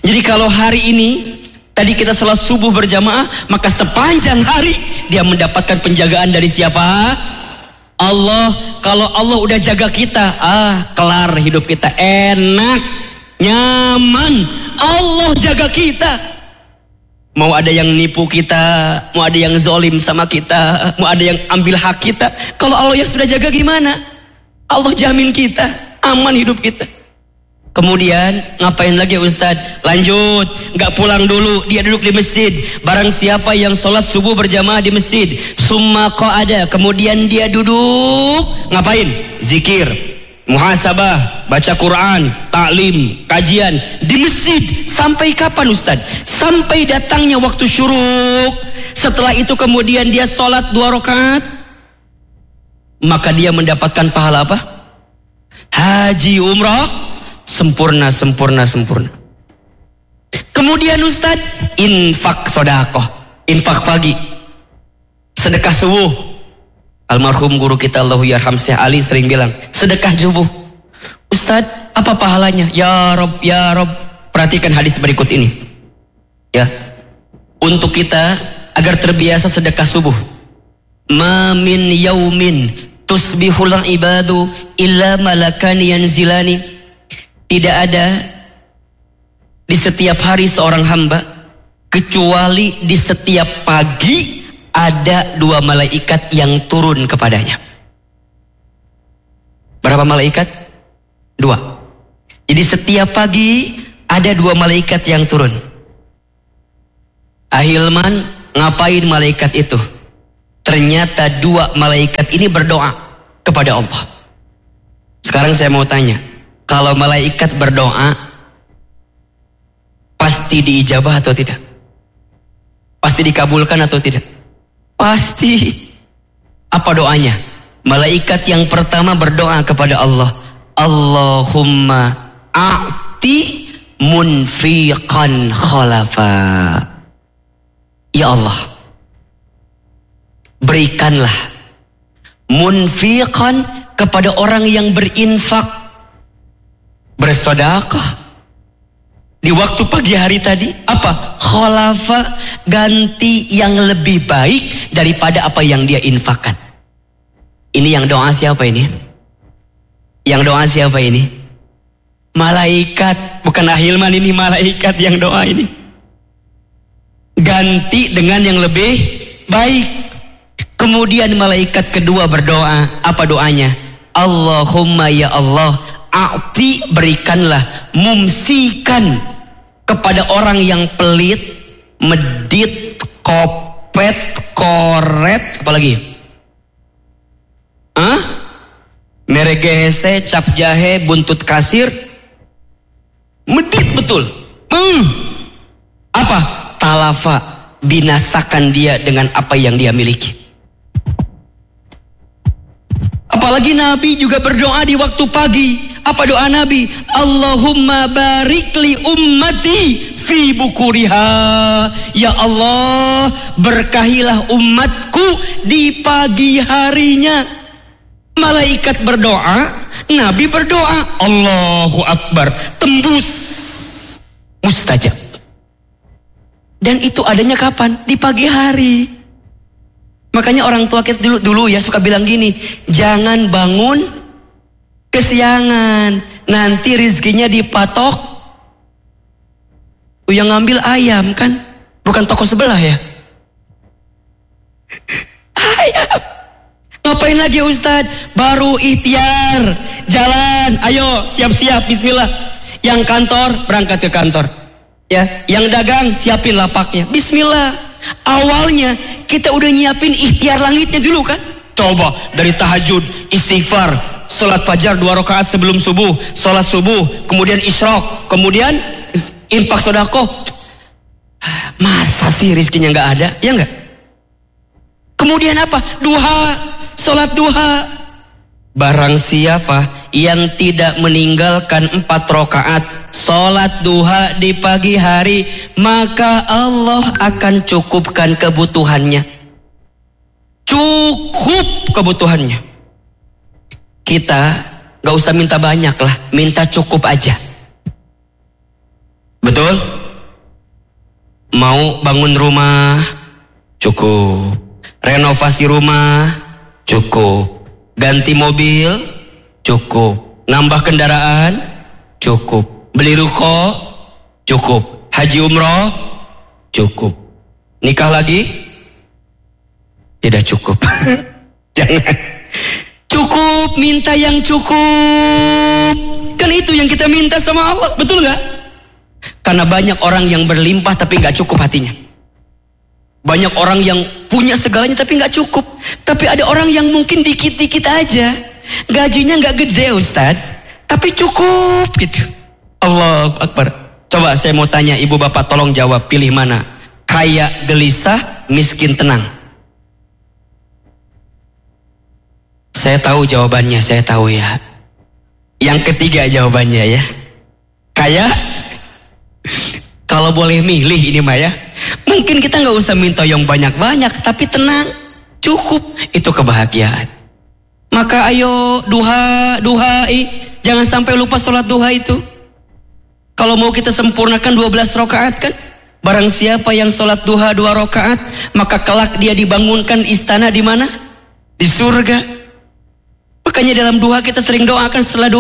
Jadi kalau hari ini tadi kita sholat subuh berjamaah, maka sepanjang hari dia mendapatkan penjagaan dari siapa? Allah. Kalau Allah udah jaga kita, kelar hidup kita, enak, nyaman. Allah jaga kita. Mau ada yang nipu kita, mau ada yang zolim sama kita, mau ada yang ambil hak kita, kalau Allah yang sudah jaga gimana? Allah jamin kita, aman hidup kita. Kemudian ngapain lagi Ustadz? Lanjut, nggak pulang dulu, dia duduk di masjid. Barang siapa yang sholat subuh berjamaah di masjid, summa qa'ada, kemudian dia duduk, ngapain? Zikir, muhasabah, baca Quran, taklim, kajian di masjid. Sampai kapan Ustadz? Sampai datangnya waktu syuruk. Setelah itu kemudian dia sholat 2 rakaat, maka dia mendapatkan pahala apa? Haji umrah sempurna. Kemudian Ustadz, infak sodakoh, infak pagi, sedekah subuh. Almarhum guru kita Allahu yarham Syekh Ali sering bilang, sedekah subuh. Ustadz, apa pahalanya? Ya Rob, perhatikan hadis berikut ini. Ya, untuk kita agar terbiasa sedekah subuh. Ma min yaumin tusbihul ibadu illa malakani yanzilani. Tidak ada di setiap hari seorang hamba, kecuali di setiap pagi ada 2 malaikat yang turun kepadanya. Berapa malaikat? 2. Jadi setiap pagi ada 2 malaikat yang turun. Ahilman, ngapain malaikat itu? Ternyata 2 malaikat ini berdoa kepada Allah. Sekarang saya mau tanya, kalau malaikat berdoa, pasti diijabah atau tidak? Pasti dikabulkan atau tidak? Pasti. Apa doanya? Malaikat yang pertama berdoa kepada Allah, Allahumma a'ti munfiqan khalafa. Ya Allah, berikanlah munfiqan kepada orang yang berinfak, bersedekah di waktu pagi hari tadi. Apa? Khalafa, ganti yang lebih baik daripada apa yang dia infakkan. Ini yang doa siapa ini? Yang doa siapa ini? Malaikat, bukan Ahilman, ini malaikat yang doa ini. Ganti dengan yang lebih baik. Kemudian malaikat kedua berdoa, apa doanya? Allahumma ya Allah, a'ti, berikanlah, mumsikan, kepada orang yang pelit, medit, kopet, koret, apalagi? Meregese, cap jahe, buntut kasir, medit betul. Apa? Talafa, binasakan dia dengan apa yang dia miliki. Apalagi Nabi juga berdoa di waktu pagi. Apa doa Nabi? Allahumma barik li ummati fi bukuriha. Ya Allah, berkahilah umatku di pagi harinya. Malaikat berdoa, Nabi berdoa, Allahu Akbar, tembus, mustajab. Dan itu adanya kapan? Di pagi hari. Makanya orang tua kita dulu ya suka bilang gini, jangan bangun kesiangan, nanti rizkinya dipatok. Yang ngambil ayam kan, bukan toko sebelah ya. Ayam. Ngapain lagi Ustadz? Baru ikhtiar, jalan, ayo siap-siap, bismillah. Yang kantor berangkat ke kantor, ya. Yang dagang siapin lapaknya, bismillah. Awalnya kita udah nyiapin ikhtiar langitnya dulu kan. Coba dari tahajud, istighfar, sholat fajar 2 rakaat sebelum subuh, sholat subuh, kemudian isyraq, kemudian infak sedekah. Masa sih rizkinya nggak ada? Ya nggak? Kemudian apa? Duha, sholat duha. Barang siapa yang tidak meninggalkan 4 rakaat sholat duha di pagi hari, maka Allah akan cukupkan kebutuhannya. Cukup kebutuhannya. Kita gak usah minta banyak lah, minta cukup aja. Betul? Mau bangun rumah? Cukup. Renovasi rumah? Cukup. Ganti mobil? Cukup. Nambah kendaraan? Cukup. Beli ruko? Cukup. Haji umroh? Cukup. Nikah lagi? Tidak cukup. Jangan. Cukup, minta yang cukup. Kan itu yang kita minta sama Allah, betul gak? Karena banyak orang yang berlimpah tapi gak cukup hatinya. Banyak orang yang punya segalanya tapi gak cukup. Tapi ada orang yang mungkin dikit-dikit aja, gajinya gak gede Ustadz, tapi cukup gitu. Allahu Akbar. Coba saya mau tanya ibu bapak, tolong jawab, pilih mana? Kaya gelisah, miskin tenang. Saya tahu jawabannya, saya tahu ya. Yang ketiga jawabannya ya. Kaya. Kalau boleh milih ini mah ya. Mungkin kita nggak usah minta yang banyak-banyak, tapi tenang, cukup, itu kebahagiaan. Maka ayo duhai, jangan sampai lupa sholat duha itu. Kalau mau kita sempurnakan 12 rakaat kan. Barang siapa yang sholat duha 2 rakaat, maka kelak dia dibangunkan istana di mana? Di surga. Makanya dalam duha kita sering doakan setelah duha.